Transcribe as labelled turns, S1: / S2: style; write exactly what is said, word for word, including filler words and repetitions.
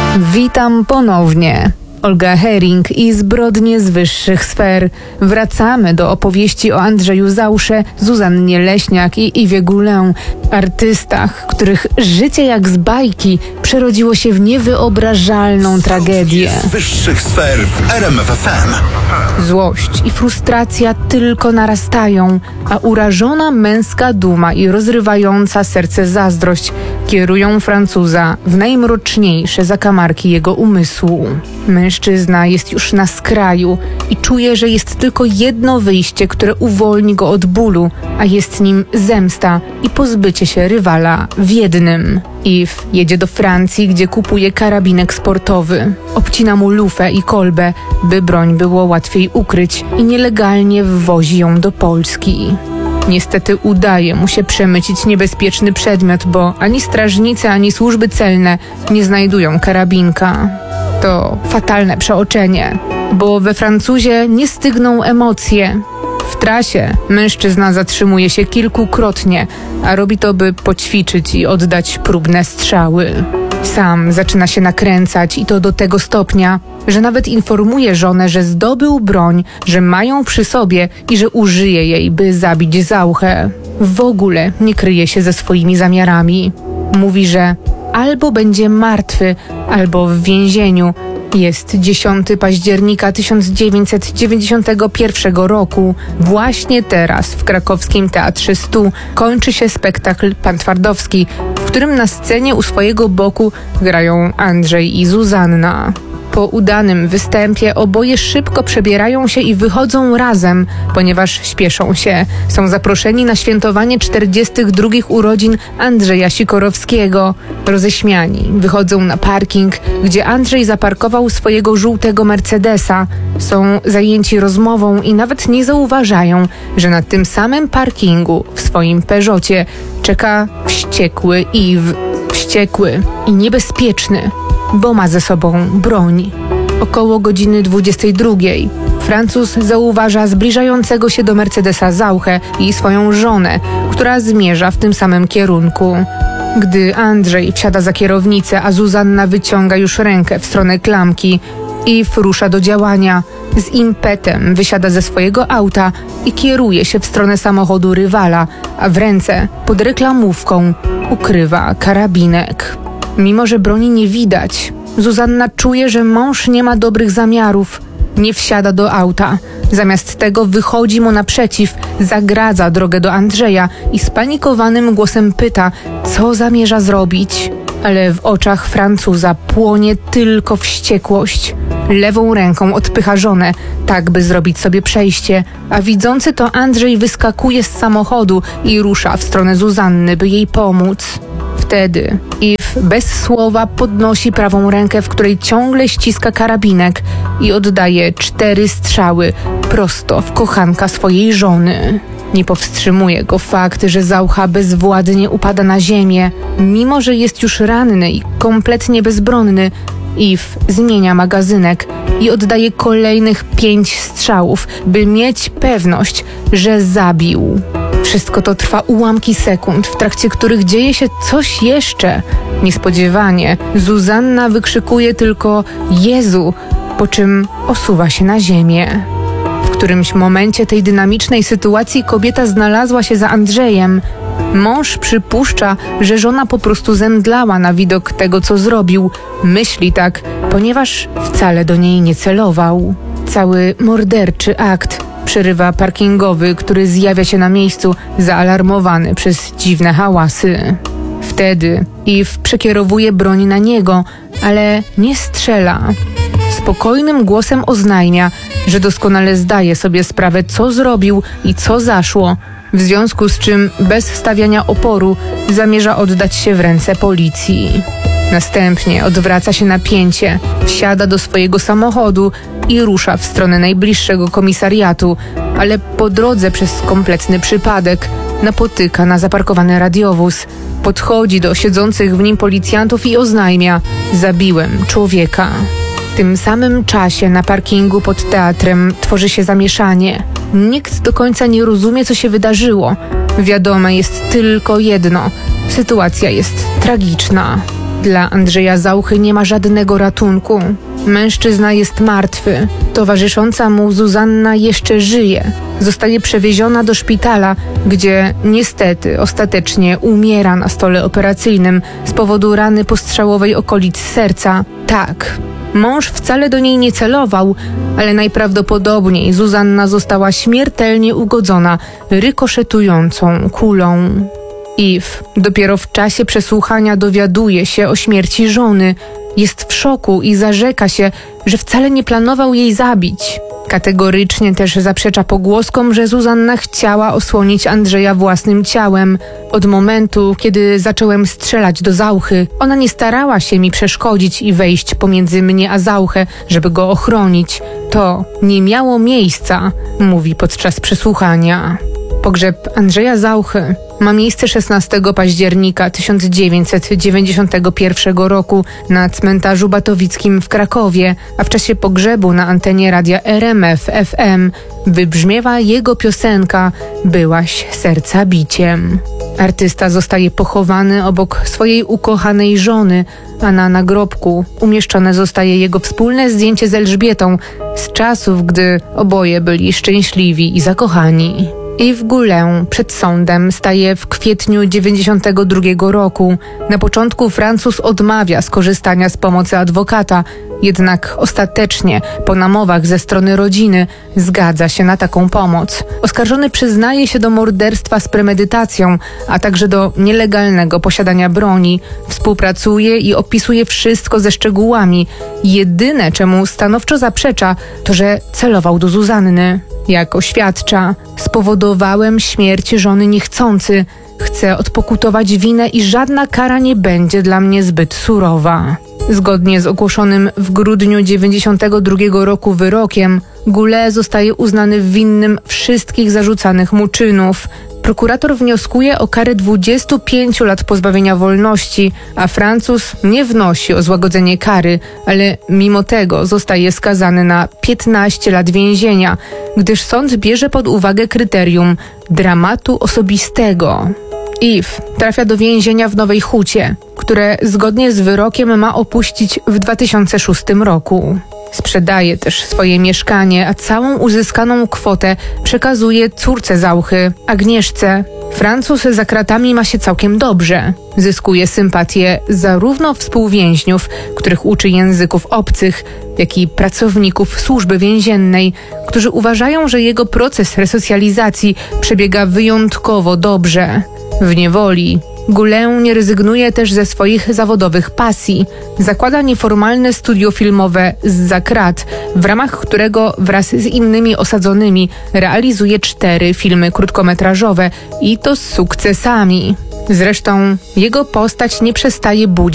S1: Witam ponownie. Olga Hering i zbrodnie z wyższych sfer. Wracamy do opowieści o Andrzeju Zausze, Zuzannie Leśniak i Yvie Goulin, artystach, których życie jak z bajki przerodziło się w niewyobrażalną tragedię.
S2: Z wyższych sfer w R M F F M.
S1: Złość i frustracja tylko narastają, a urażona męska duma i rozrywająca serce zazdrość kierują Francuza w najmroczniejsze zakamarki jego umysłu. Mężczyzna jest już na skraju i czuje, że jest tylko jedno wyjście, które uwolni go od bólu, a jest nim zemsta i pozbycie się rywala w jednym. Yves jedzie do Francji, gdzie kupuje karabinek sportowy. Obcina mu lufę i kolbę, by broń było łatwiej ukryć, i nielegalnie wwozi ją do Polski. Niestety udaje mu się przemycić niebezpieczny przedmiot, bo ani strażnicy, ani służby celne nie znajdują karabinka. To fatalne przeoczenie, bo we Francuzie nie stygną emocje. W trasie mężczyzna zatrzymuje się kilkukrotnie, a robi to, by poćwiczyć i oddać próbne strzały. Sam zaczyna się nakręcać i to do tego stopnia, że nawet informuje żonę, że zdobył broń, że ma ją przy sobie i że użyje jej, by zabić Zauchę. W ogóle nie kryje się ze swoimi zamiarami. Mówi, że albo będzie martwy, albo w więzieniu. Jest dziesiątego października tysiąc dziewięćset dziewięćdziesiątego pierwszego roku. Właśnie teraz w krakowskim Teatrze Stu kończy się spektakl Pan Twardowski, w którym na scenie u swojego boku grają Andrzej i Zuzanna. Po udanym występie oboje szybko przebierają się i wychodzą razem, ponieważ śpieszą się. Są zaproszeni na świętowanie czterdziestych drugich urodzin Andrzeja Sikorowskiego. Roześmiani wychodzą na parking, gdzie Andrzej zaparkował swojego żółtego Mercedesa. Są zajęci rozmową i nawet nie zauważają, że na tym samym parkingu w swoim Peugeocie czeka wściekły Yves. Wściekły i niebezpieczny, bo ma ze sobą broń. Około godziny dwudziestej drugiej Francuz zauważa zbliżającego się do Mercedesa Zauchę i swoją żonę, która zmierza w tym samym kierunku. Gdy Andrzej wsiada za kierownicę, a Zuzanna wyciąga już rękę w stronę klamki, Yves rusza do działania. Z impetem wysiada ze swojego auta i kieruje się w stronę samochodu rywala, a w ręce, pod reklamówką, ukrywa karabinek. Mimo że broni nie widać, Zuzanna czuje, że mąż nie ma dobrych zamiarów. Nie wsiada do auta. Zamiast tego wychodzi mu naprzeciw, zagradza drogę do Andrzeja i spanikowanym głosem pyta, co zamierza zrobić. Ale w oczach Francuza płonie tylko wściekłość. Lewą ręką odpycha żonę, tak by zrobić sobie przejście, a widzący to Andrzej wyskakuje z samochodu i rusza w stronę Zuzanny, by jej pomóc. Wtedy Yves bez słowa podnosi prawą rękę, w której ciągle ściska karabinek, i oddaje cztery strzały prosto w kochanka swojej żony. Nie powstrzymuje go fakt, że Zaucha bezwładnie upada na ziemię. Mimo że jest już ranny i kompletnie bezbronny, Yves zmienia magazynek i oddaje kolejnych pięć strzałów, by mieć pewność, że zabił. Wszystko to trwa ułamki sekund, w trakcie których dzieje się coś jeszcze. Niespodziewanie Zuzanna wykrzykuje tylko „Jezu”, po czym osuwa się na ziemię. W którymś momencie tej dynamicznej sytuacji kobieta znalazła się za Andrzejem. Mąż przypuszcza, że żona po prostu zemdlała na widok tego, co zrobił. Myśli tak, ponieważ wcale do niej nie celował. Cały morderczy akt przerywa parkingowy, który zjawia się na miejscu, zaalarmowany przez dziwne hałasy. Wtedy Yves przekierowuje broń na niego, ale nie strzela. Spokojnym głosem oznajmia, że doskonale zdaje sobie sprawę, co zrobił i co zaszło, w związku z czym bez stawiania oporu zamierza oddać się w ręce policji. Następnie odwraca się na pięcie, wsiada do swojego samochodu i rusza w stronę najbliższego komisariatu, ale po drodze przez kompletny przypadek napotyka na zaparkowany radiowóz. Podchodzi do siedzących w nim policjantów i oznajmia: zabiłem człowieka. W tym samym czasie na parkingu pod teatrem tworzy się zamieszanie. Nikt do końca nie rozumie, co się wydarzyło. Wiadome jest tylko jedno: sytuacja jest tragiczna. Dla Andrzeja Zauchy nie ma żadnego ratunku. Mężczyzna jest martwy. Towarzysząca mu Zuzanna jeszcze żyje. Zostaje przewieziona do szpitala, gdzie niestety ostatecznie umiera na stole operacyjnym z powodu rany postrzałowej okolicy serca. Tak, mąż wcale do niej nie celował, ale najprawdopodobniej Zuzanna została śmiertelnie ugodzona rykoszetującą kulą. Yves dopiero w czasie przesłuchania dowiaduje się o śmierci żony. Jest w szoku i zarzeka się, że wcale nie planował jej zabić. Kategorycznie też zaprzecza pogłoskom, że Zuzanna chciała osłonić Andrzeja własnym ciałem. Od momentu, kiedy zacząłem strzelać do Zauchy, ona nie starała się mi przeszkodzić i wejść pomiędzy mnie a Zauchę, żeby go ochronić. To nie miało miejsca, mówi podczas przesłuchania. Pogrzeb Andrzeja Zauchy ma miejsce szesnastego października tysiąc dziewięćset dziewięćdziesiątego pierwszego roku na cmentarzu Batowickim w Krakowie, a w czasie pogrzebu na antenie radia R M F F M wybrzmiewa jego piosenka „Byłaś serca biciem”. Artysta zostaje pochowany obok swojej ukochanej żony, a na nagrobku umieszczone zostaje jego wspólne zdjęcie z Elżbietą z czasów, gdy oboje byli szczęśliwi i zakochani. Yves Goulet przed sądem staje w kwietniu dziewięćdziesiątego drugiego roku. Na początku Francuz odmawia skorzystania z pomocy adwokata, jednak ostatecznie, po namowach ze strony rodziny, zgadza się na taką pomoc. Oskarżony przyznaje się do morderstwa z premedytacją, a także do nielegalnego posiadania broni. Współpracuje i opisuje wszystko ze szczegółami. Jedyne, czemu stanowczo zaprzecza, to że celował do Zuzanny. Jak oświadcza, spowodowałem śmierć żony niechcący. Chcę odpokutować winę i żadna kara nie będzie dla mnie zbyt surowa. Zgodnie z ogłoszonym w grudniu dziewięćdziesiątego drugiego roku wyrokiem, Goulet zostaje uznany winnym wszystkich zarzucanych mu czynów. Prokurator wnioskuje o karę dwudziestu pięciu lat pozbawienia wolności, a Francuz nie wnosi o złagodzenie kary, ale mimo tego zostaje skazany na piętnaście lat więzienia, gdyż sąd bierze pod uwagę kryterium dramatu osobistego. Yves trafia do więzienia w Nowej Hucie, które zgodnie z wyrokiem ma opuścić w dwa tysiące szóstym roku. Sprzedaje też swoje mieszkanie, a całą uzyskaną kwotę przekazuje córce Zauchy, Agnieszce. Francuz za kratami ma się całkiem dobrze. Zyskuje sympatię zarówno współwięźniów, których uczy języków obcych, jak i pracowników służby więziennej, którzy uważają, że jego proces resocjalizacji przebiega wyjątkowo dobrze. W niewoli Goulet nie rezygnuje też ze swoich zawodowych pasji. Zakłada nieformalne studio filmowe Zza krat, w ramach którego wraz z innymi osadzonymi realizuje cztery filmy krótkometrażowe i to z sukcesami. Zresztą jego postać nie przestaje budzić